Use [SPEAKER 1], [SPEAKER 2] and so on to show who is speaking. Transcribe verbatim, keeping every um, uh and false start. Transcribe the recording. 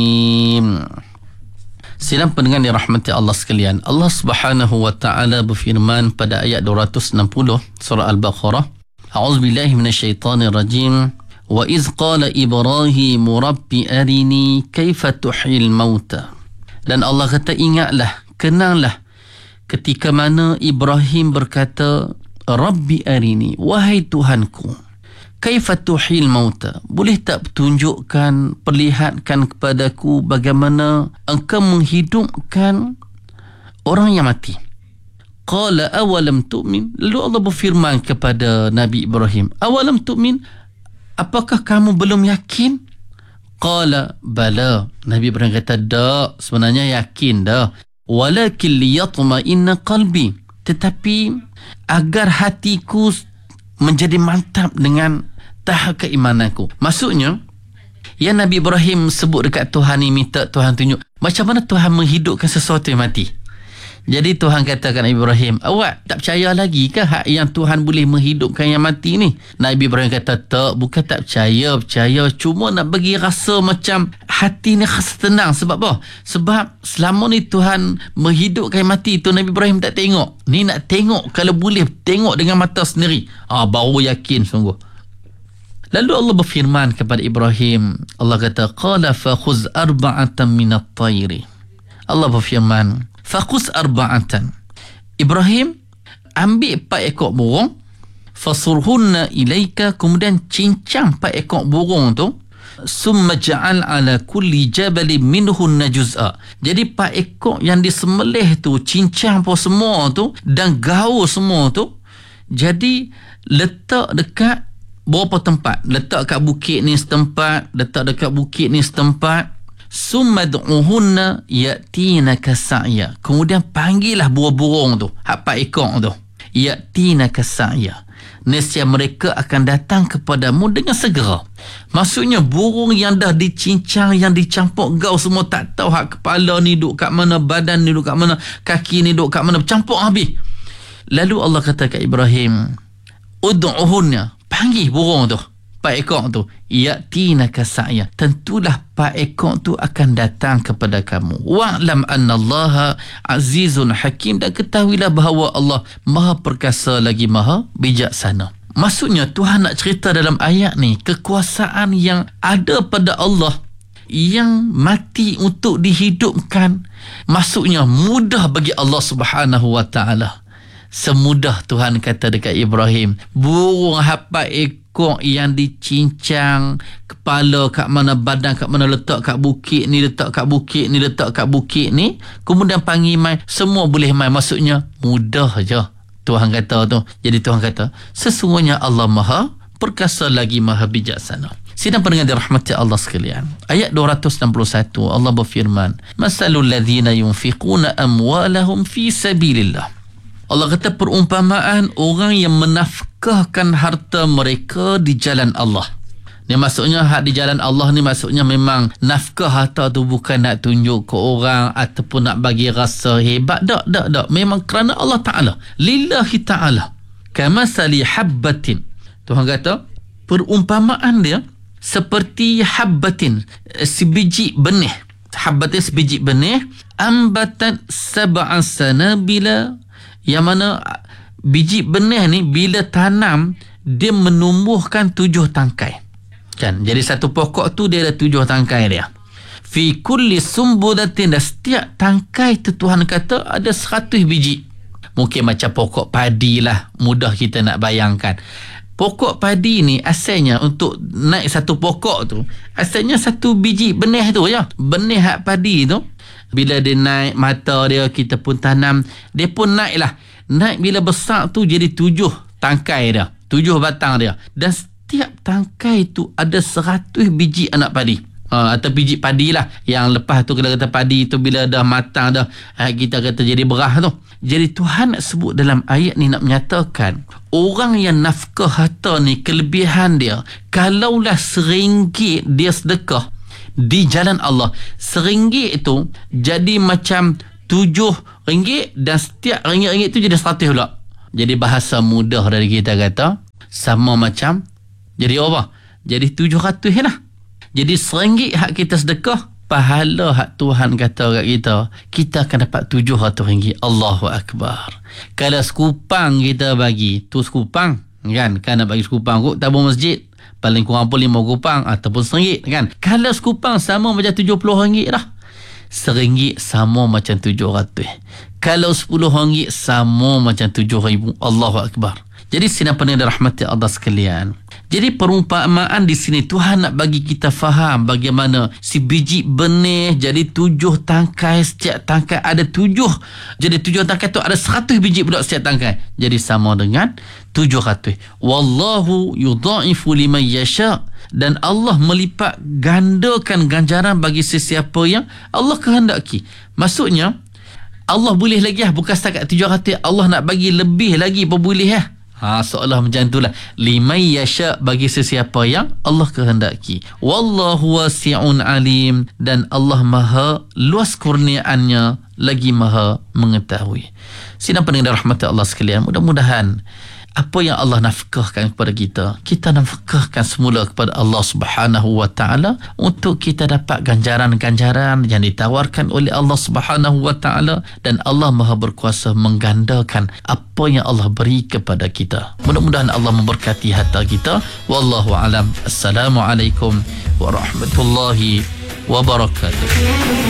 [SPEAKER 1] Sidang pendengar dirahmati Allah sekalian, Allah Subhanahu wa taala berfirman pada ayat dua ratus enam puluh surah Al-Baqarah, A'udzubillahi minasyaitonir rajim. Wa iz qala Ibrahim rabbi arini kaifa tuhyil mauta. Dan Allah kata, ingatlah, kenanglah ketika mana Ibrahim berkata, Rabbi arini, wahai Tuhanku, kaifa tuhyil mauta, boleh tak tunjukkan, perlihatkan kepadaku bagaimana engkau menghidupkan orang yang mati. Qala awalam tu'min, lalu Allah berfirman kepada Nabi Ibrahim, awalam tu'min, apakah kamu belum yakin? Qala bala, Nabi Ibrahim kata, dak, sebenarnya yakin dah. Walakin liyatma'inna qalbi, tetapi agar hatiku menjadi mantap dengan tahap keimananku. Maksudnya, yang Nabi Ibrahim sebut dekat Tuhan ni, minta Tuhan tunjuk macam mana Tuhan menghidupkan sesuatu yang mati. Jadi Tuhan katakan Ibrahim, awak tak percaya lagi ke hak yang Tuhan boleh menghidupkan yang mati ni? Nabi Ibrahim kata, tak, bukan tak percaya, percaya, cuma nak bagi rasa macam hati ni rasa tenang. Sebab apa? Sebab selama ni Tuhan menghidupkan yang mati tu Nabi Ibrahim tak tengok. Ni nak tengok, kalau boleh tengok dengan mata sendiri. Ah, baru yakin sungguh. Lalu Allah berfirman kepada Ibrahim, Allah kata, qala fa khuz arba'atan minat tayri. Allah berfirman, faqus arba'atan. Ibrahim, ambil empat ekor burung, fasurhunna ilaika, kemudian cincang empat ekor burung tu, summa ja'al ala kulli jabalin minhunna juz'a. Jadi empat ekor yang disembelih tu, cincang pun semua tu dan gaul semua tu, jadi letak dekat berapa tempat? Letak kat bukit ni setempat, letak dekat bukit ni setempat. Summa du'uhunna ya'tinaka sa'ya. Kemudian panggillah burung-burung tu, empat ekor tu, ya'tinaka sa'ya, nescaya mereka akan datang kepadamu dengan segera. Maksudnya burung yang dah dicincang, yang dicampur gaul semua, tak tahu hak kepala ni duduk kat mana, badan ni duduk kat mana, kaki ni duduk kat mana, campur habis. Lalu Allah kata kat Ibrahim, ud'uhunna, panggil burung tu, empat ekor tu, ya'tinaka sa'ya, tentulah empat ekor tu akan datang kepada kamu. Wa'lam annallaha azizun hakim, dan ketahuilah bahawa Allah maha perkasa lagi maha bijaksana. Maksudnya Tuhan nak cerita dalam ayat ni kekuasaan yang ada pada Allah yang mati untuk dihidupkan. Maksudnya mudah bagi Allah Subhanahu wa ta'ala. Semudah Tuhan kata dekat Ibrahim, burung empat ekor kok yang dicincang, kepala kat mana, badan kat mana, letak kat bukit ni, letak kat bukit ni, letak kat bukit ni, kemudian panggil mai, semua boleh mai. Maksudnya mudah je Tuhan kata tu. Jadi Tuhan kata, sesungguhnya Allah maha perkasa lagi maha bijaksana. Sidang pendengar dirahmati Allah sekalian, ayat dua ratus enam puluh satu Allah berfirman, masalul ladzina yunfiquna amwalahum fi sabilillah. Allah kata, perumpamaan orang yang menafkahkan harta mereka di jalan Allah. Ni maksudnya hak di jalan Allah ni maksudnya memang nafkah harta tu bukan nak tunjuk ke orang ataupun nak bagi rasa hebat. Tak, tak, tak. Memang kerana Allah Ta'ala. Lillahi Ta'ala. Kamasali habbatin. Tuhan kata, perumpamaan dia seperti habbatin, sebiji benih. Habbatin sebiji benih. Ambatan sab'a sanabila, yang mana biji benih ni bila tanam dia menumbuhkan tujuh tangkai, kan? Jadi satu pokok tu dia ada tujuh tangkai dia. Fi kulli sumbulatin, setiap tangkai tu Tuhan kata ada seratus biji. Mungkin macam pokok padi lah, mudah kita nak bayangkan. Pokok padi ni asalnya untuk naik satu pokok tu, asalnya satu biji benih tu je. Benih hak padi tu, bila dia naik mata dia, kita pun tanam, dia pun naik lah. Naik bila besar tu jadi tujuh tangkai dia, tujuh batang dia. Dan setiap tangkai tu ada seratus biji anak padi. Ha, atau biji padi lah. Yang lepas tu kita kata padi tu bila dah matang dah, kita kata jadi berah tu. Jadi Tuhan nak sebut dalam ayat ni, nak menyatakan orang yang nafkah harta ni, kelebihan dia, kalaulah seringgit dia sedekah di jalan Allah, seringgit itu jadi macam tujuh ringgit, dan setiap ringgit-ringgit tu jadi seratus pula. Jadi bahasa mudah dari kita kata, sama macam jadi apa? Jadi tujuh ratus lah. Jadi seringgit hak kita sedekah, pahala hak Tuhan kata kat kita, kita akan dapat tujuh ratus ringgit. Allahu Akbar. Kalau sekupang kita bagi, tu sekupang kan, kan nak bagi sekupang kot tabung masjid, paling kurang pun lima kupang ataupun seringgit kan. Kalau sekupang sama macam tujuh puluh ringgit dah. Seringgit sama macam tujuh ratus. Kalau sepuluh ringgit sama macam tujuh ribu. Allahu Akbar. Jadi sidang pendengar dirahmati Allah sekalian, jadi perumpamaan di sini Tuhan nak bagi kita faham bagaimana si biji benih jadi tujuh tangkai, setiap tangkai ada tujuh. Jadi tujuh tangkai tu ada seratus biji pula setiap tangkai. Jadi sama dengan tujuh ratus. Wallahu yudha'ifu liman yasha'. Dan Allah melipat gandakan ganjaran bagi sesiapa yang Allah kehendaki. Maksudnya Allah boleh lagi lah, bukan setakat tujuh ratus, Allah nak bagi lebih lagi pun boleh lah. Ha, seolah macam itulah. Liman yasha' bagi sesiapa yang Allah kehendaki. Wallahu wasi'un alim. Dan Allah maha luas kurniaannya, lagi maha mengetahui. Sidang pendengar rahmat Allah sekalian, mudah-mudahan apa yang Allah nafkahkan kepada kita, kita nafkahkan semula kepada Allah Subhanahu wa taala untuk kita dapat ganjaran-ganjaran yang ditawarkan oleh Allah Subhanahu wa taala, dan Allah Maha berkuasa menggandakan apa yang Allah beri kepada kita. Mudah-mudahan Allah memberkati harta kita. Wallahu alam. Assalamualaikum warahmatullahi wabarakatuh.